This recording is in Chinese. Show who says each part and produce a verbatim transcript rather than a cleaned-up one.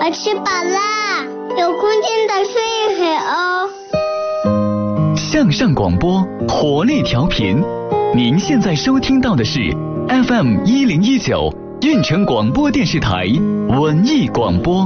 Speaker 1: 我吃饱啦，有空间的睡一会哦。
Speaker 2: 向上广播，活力调频。您现在收听到的是 F M 一零一九运城广播电视台文艺广播。